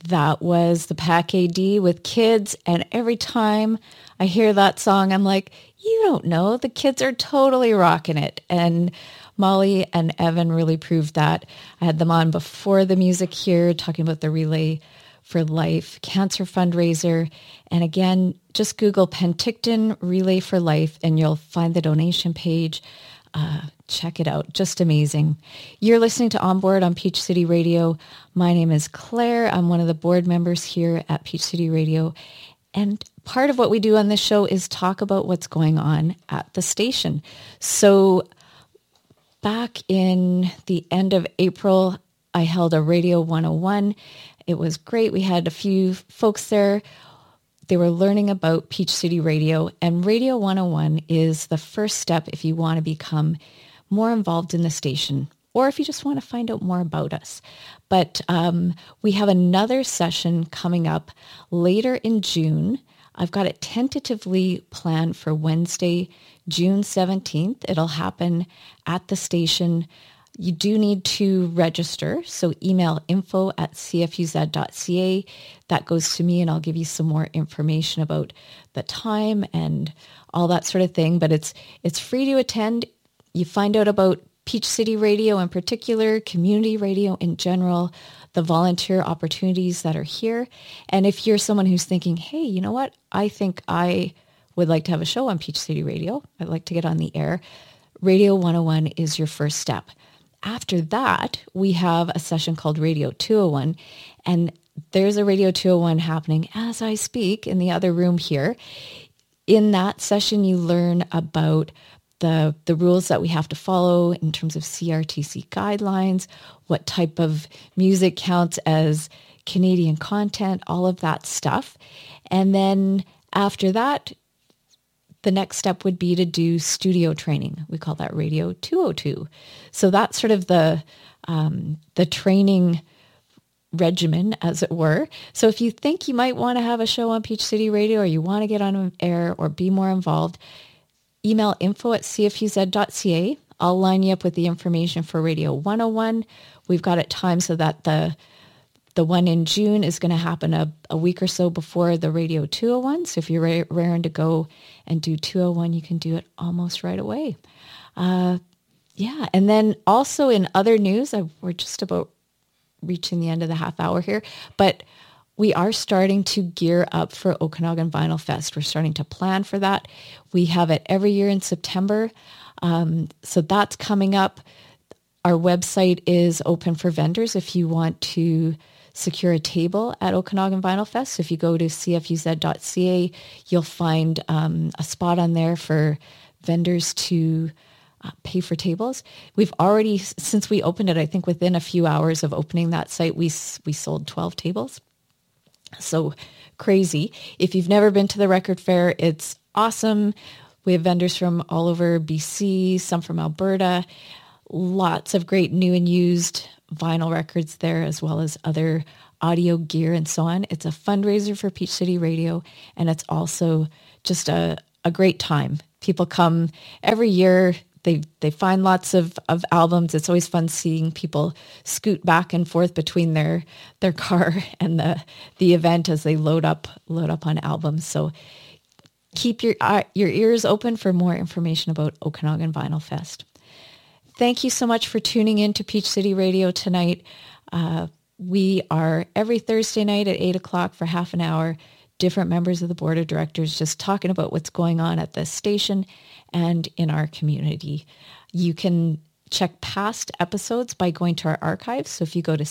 That was the Pack AD with Kids. And every time I hear that song, I'm like, you don't know, the kids are totally rocking it. And Molly and Evan really proved that. I had them on before the music here talking about the Relay for Life cancer fundraiser. And again, just Google Penticton Relay for Life and you'll find the donation page. Check it out. Just amazing. You're listening to On Board on Peach City Radio. My name is Claire. I'm one of the board members here at Peach City Radio. And part of what we do on this show is talk about what's going on at the station. So back in the end of April, I held a Radio 101. It was great. We had a few folks there. They were learning about Peach City Radio, and Radio 101 is the first step if you want to become more involved in the station or if you just want to find out more about us. But we have another session coming up later in June. I've got it tentatively planned for Wednesday, June 17th. It'll happen at the station. You do need to register, so email info@cfuz.ca. That goes to me, and I'll give you some more information about the time and all that sort of thing. But it's free to attend. You find out about Peach City Radio in particular, community radio in general, the volunteer opportunities that are here. And if you're someone who's thinking, hey, you know what? I think I would like to have a show on Peach City Radio. I'd like to get on the air. Radio 101 is your first step. After that, we have a session called Radio 201, and there's a Radio 201 happening as I speak in the other room here. In that session, you learn about the rules that we have to follow in terms of CRTC guidelines, what type of music counts as Canadian content, all of that stuff. And then after that, the next step would be to do studio training. We call that Radio 202. So that's sort of the training regimen, as it were. So if you think you might want to have a show on Peach City Radio or you want to get on air or be more involved, email info@cfuz.ca. I'll line you up with the information for Radio 101. We've got it timed so that the one in June is going to happen a week or so before the Radio 201. So if you're raring to go and do 201, you can do it almost right away. Yeah. And then also in other news, we're just about reaching the end of the half hour here, but we are starting to gear up for Okanagan Vinyl Fest. We're starting to plan for that. We have it every year in September. So that's coming up. Our website is open for vendors if you want to secure a table at Okanagan Vinyl Fest. So if you go to cfuz.ca, you'll find a spot on there for vendors to pay for tables. We've already, since we opened it, I think within a few hours of opening that site, we sold 12 tables. So crazy. If you've never been to the record fair, it's awesome. We have vendors from all over BC, some from Alberta, lots of great new and used vinyl records there, as well as other audio gear and so on. It's a fundraiser for Peach City Radio, and it's also just a great time. People come every year. They find lots of albums. It's always fun seeing people scoot back and forth between their car and the event as they load up on albums. So keep your ears open for more information about Okanagan Vinyl Fest. Thank you so much for tuning in to Peach City Radio tonight. We are every Thursday night at 8 o'clock for half an hour, different members of the board of directors just talking about what's going on at the station and in our community. You can check past episodes by going to our archives. So if you go to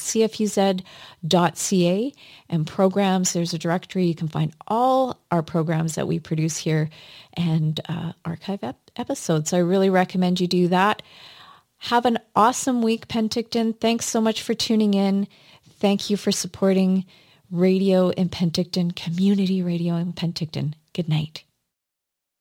cfuz.ca and programs, there's a directory. You can find all our programs that we produce here and archive episodes. So I really recommend you do that. Have an awesome week, Penticton. Thanks so much for tuning in. Thank you for supporting radio in Penticton, community radio in Penticton. Good night.